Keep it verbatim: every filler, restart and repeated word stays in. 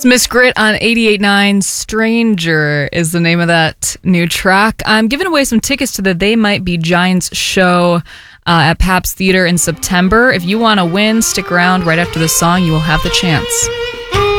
Miss Grit on eighty-eight point nine. Stranger is the name of that new track. I'm giving away some tickets to the They Might Be Giants show uh, at Pabst Theater in September. If you want to win, stick around. Right after the song, you will have the chance.